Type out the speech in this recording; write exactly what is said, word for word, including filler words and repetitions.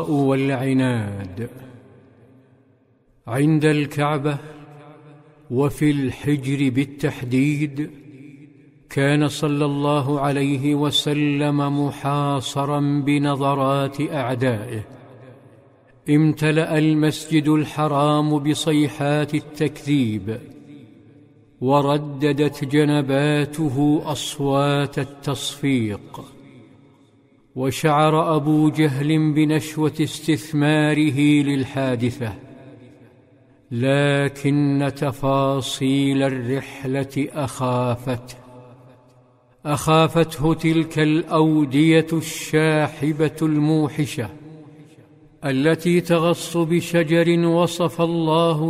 الصبأ والعناد. عند الكعبة وفي الحجر بالتحديد كان صلى الله عليه وسلم محاصرا بنظرات أعدائه. امتلأ المسجد الحرام بصيحات التكذيب، ورددت جنباته أصوات التصفيق، وشعر أبو جهل بنشوة استثماره للحادثة، لكن تفاصيل الرحلة أخافته أخافته تلك الأودية الشاحبة الموحشة التي تغص بشجر وصف الله